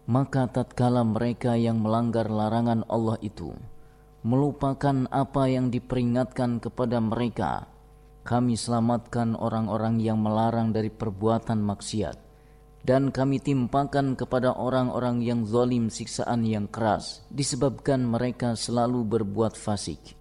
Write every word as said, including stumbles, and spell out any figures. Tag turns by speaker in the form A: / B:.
A: Maka tatkala mereka yang melanggar larangan Allah itu melupakan apa yang diperingatkan kepada mereka, kami selamatkan orang-orang yang melarang dari perbuatan maksiat, dan kami timpakan kepada orang-orang yang zalim siksaan yang keras disebabkan mereka selalu berbuat fasik.